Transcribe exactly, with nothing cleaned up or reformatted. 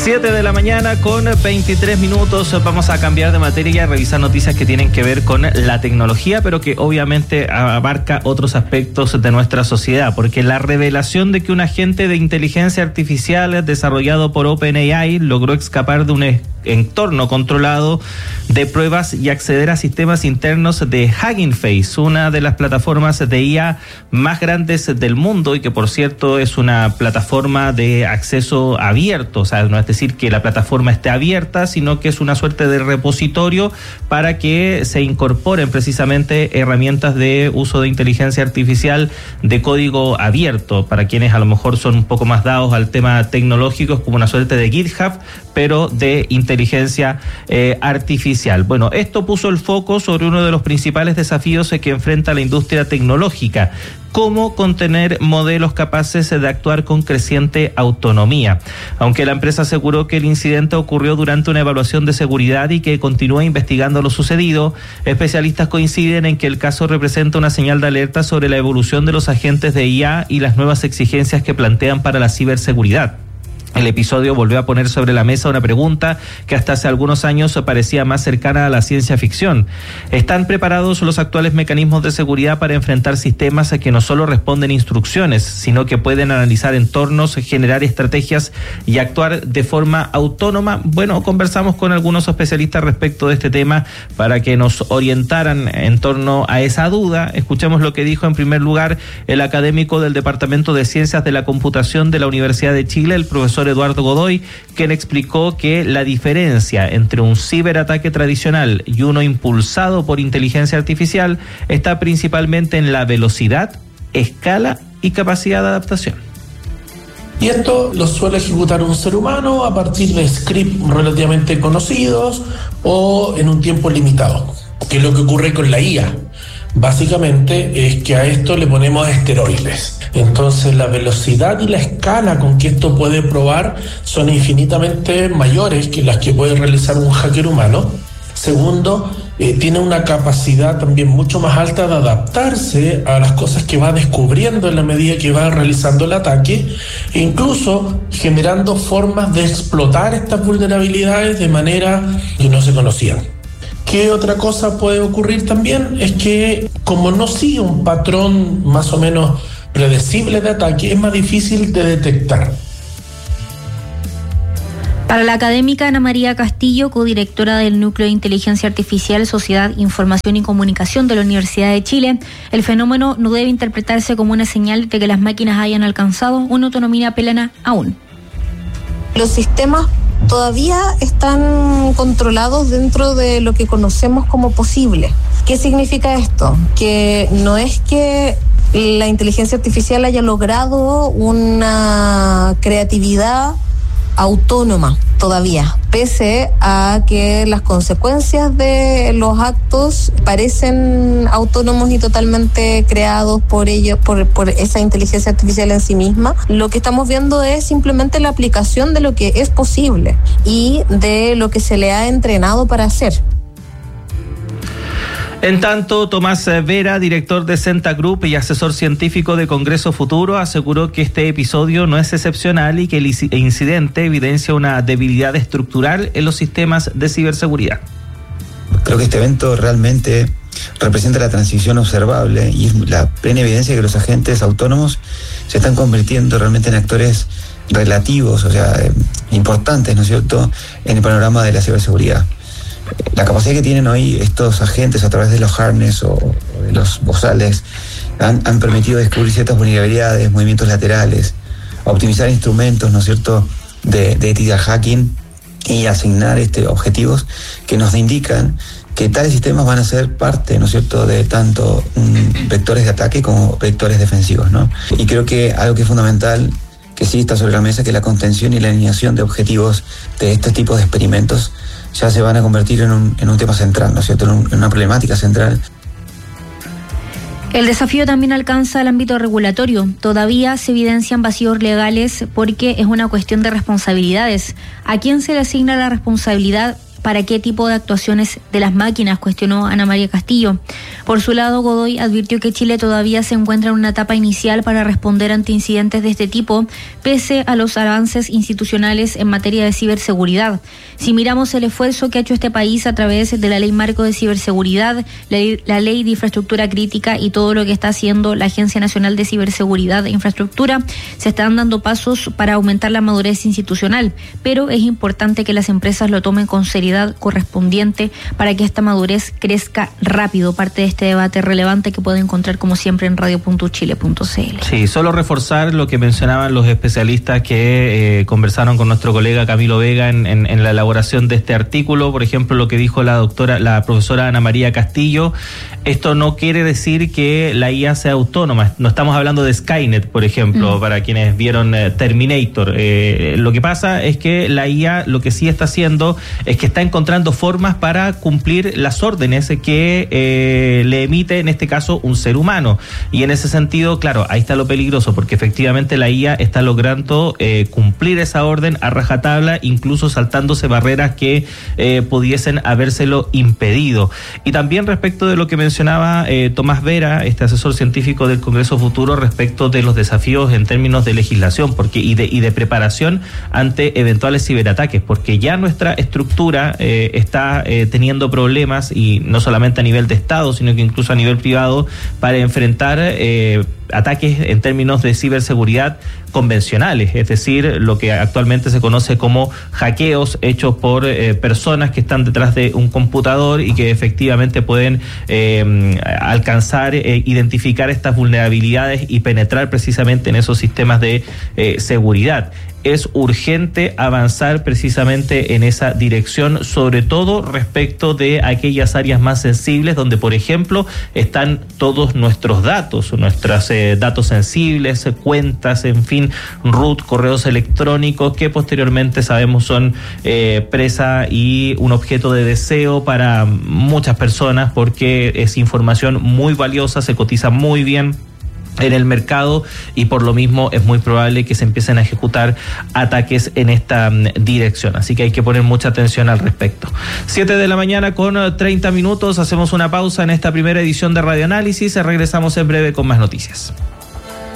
siete de la mañana con veintitrés minutos. Vamos a cambiar de materia y a revisar noticias que tienen que ver con la tecnología, pero que obviamente abarca otros aspectos de nuestra sociedad, porque la revelación de que un agente de inteligencia artificial desarrollado por OpenAI logró escapar de un entorno controlado de pruebas y acceder a sistemas internos de Hugging Face, una de las plataformas de I A más grandes del mundo y que, por cierto, es una plataforma de acceso abierto. O sea, no es decir que la plataforma esté abierta, sino que es una suerte de repositorio para que se incorporen precisamente herramientas de uso de inteligencia artificial de código abierto. Para quienes a lo mejor son un poco más dados al tema tecnológico, es como una suerte de GitHub, pero de inteligencia eh, artificial. Bueno, esto puso el foco sobre uno de los principales desafíos que enfrenta la industria tecnológica: cómo contener modelos capaces de actuar con creciente autonomía. Aunque la empresa aseguró que el incidente ocurrió durante una evaluación de seguridad y que continúa investigando lo sucedido, especialistas coinciden en que el caso representa una señal de alerta sobre la evolución de los agentes de I A y las nuevas exigencias que plantean para la ciberseguridad. El episodio volvió a poner sobre la mesa una pregunta que hasta hace algunos años parecía más cercana a la ciencia ficción. ¿Están preparados los actuales mecanismos de seguridad para enfrentar sistemas que no solo responden instrucciones, sino que pueden analizar entornos, generar estrategias y actuar de forma autónoma? Bueno, conversamos con algunos especialistas respecto de este tema para que nos orientaran en torno a esa duda. Escuchemos lo que dijo en primer lugar el académico del Departamento de Ciencias de la Computación de la Universidad de Chile, el profesor Eduardo Godoy, quien explicó que la diferencia entre un ciberataque tradicional y uno impulsado por inteligencia artificial está principalmente en la velocidad, escala y capacidad de adaptación. Y esto lo suele ejecutar un ser humano a partir de scripts relativamente conocidos o en un tiempo limitado, que es lo que ocurre con la I A. Básicamente es que a esto le ponemos esteroides. Entonces la velocidad y la escala con que esto puede probar son infinitamente mayores que las que puede realizar un hacker humano. Segundo, eh, tiene una capacidad también mucho más alta de adaptarse a las cosas que va descubriendo en la medida que va realizando el ataque, e incluso generando formas de explotar estas vulnerabilidades de manera que no se conocían. ¿Qué otra cosa puede ocurrir también? Es que como no sigue un patrón más o menos predecible de ataque, es más difícil de detectar. Para la académica Ana María Castillo, codirectora del Núcleo de Inteligencia Artificial, Sociedad, Información y Comunicación de la Universidad de Chile, el fenómeno no debe interpretarse como una señal de que las máquinas hayan alcanzado una autonomía plena aún. Los sistemas todavía están controlados dentro de lo que conocemos como posible. ¿Qué significa esto? Que no es que la inteligencia artificial haya logrado una creatividad autónoma todavía, pese a que las consecuencias de los actos parecen autónomos y totalmente creados por ellos, por, por esa inteligencia artificial en sí misma. Lo que estamos viendo es simplemente la aplicación de lo que es posible y de lo que se le ha entrenado para hacer. En tanto, Tomás Vera, director de Centa Group y asesor científico de Congreso Futuro, aseguró que este episodio no es excepcional y que el incidente evidencia una debilidad estructural en los sistemas de ciberseguridad. Creo que este evento realmente representa la transición observable y es la plena evidencia de que los agentes autónomos se están convirtiendo realmente en actores relativos, o sea, eh, importantes, ¿no es cierto?, en el panorama de la ciberseguridad. La capacidad que tienen hoy estos agentes a través de los harness o, o de los bozales han, han permitido descubrir ciertas vulnerabilidades, movimientos laterales, optimizar instrumentos, ¿no es cierto?, de, de ethical hacking y asignar este, objetivos que nos indican que tales sistemas van a ser parte, ¿no es cierto?, de tanto um, vectores de ataque como vectores defensivos, ¿no? Y creo que algo que es fundamental, que sí está sobre la mesa, que la contención y la alineación de objetivos de estos tipos de experimentos ya se van a convertir en un, en un tema central, ¿no es cierto?, en, un, en una problemática central. El desafío también alcanza el ámbito regulatorio. Todavía se evidencian vacíos legales porque es una cuestión de responsabilidades. ¿A quién se le asigna la responsabilidad ¿Para qué tipo de actuaciones de las máquinas?, cuestionó Ana María Castillo. Por su lado, Godoy advirtió que Chile todavía se encuentra en una etapa inicial para responder ante incidentes de este tipo, pese a los avances institucionales en materia de ciberseguridad. Si miramos el esfuerzo que ha hecho este país a través de la Ley Marco de Ciberseguridad, la, la Ley de Infraestructura Crítica y todo lo que está haciendo la Agencia Nacional de Ciberseguridad e Infraestructura, se están dando pasos para aumentar la madurez institucional, pero es importante que las empresas lo tomen con seriedad correspondiente para que esta madurez crezca rápido. Parte de este debate relevante que puede encontrar como siempre en radio punto chile punto c l. Sí, solo reforzar lo que mencionaban los especialistas que eh, conversaron con nuestro colega Camilo Vega en, en, en la elaboración de este artículo. Por ejemplo, lo que dijo la doctora, la profesora Ana María Castillo, esto no quiere decir que la I A sea autónoma. No estamos hablando de Skynet, por ejemplo, mm. para quienes vieron eh, Terminator. Eh, lo que pasa es que la I A lo que sí está haciendo es que está encontrando formas para cumplir las órdenes que eh, le emite, en este caso, un ser humano. Y en ese sentido, claro, ahí está lo peligroso, porque efectivamente la I A está logrando eh, cumplir esa orden a rajatabla, incluso saltándose barreras que eh, pudiesen habérselo impedido. Y también respecto de lo que mencionaba eh, Tomás Vera, este asesor científico del Congreso Futuro, respecto de los desafíos en términos de legislación porque y de, y de preparación ante eventuales ciberataques, porque ya nuestra estructura Eh, está eh, teniendo problemas, y no solamente a nivel de Estado, sino que incluso a nivel privado, para enfrentar eh, ataques en términos de ciberseguridad convencionales, es decir, lo que actualmente se conoce como hackeos hechos por eh, personas que están detrás de un computador y que efectivamente pueden eh, alcanzar, eh, identificar estas vulnerabilidades y penetrar precisamente en esos sistemas de eh, seguridad. Es urgente avanzar precisamente en esa dirección, sobre todo respecto de aquellas áreas más sensibles donde, por ejemplo, están todos nuestros datos, nuestros eh, datos sensibles, cuentas, en fin, root, correos electrónicos, que posteriormente sabemos son eh, presa y un objeto de deseo para muchas personas, porque es información muy valiosa, se cotiza muy bien en el mercado y por lo mismo es muy probable que se empiecen a ejecutar ataques en esta dirección, así que hay que poner mucha atención al respecto. Siete de la mañana con treinta minutos, hacemos una pausa en esta primera edición de Radio Análisis, regresamos en breve con más noticias.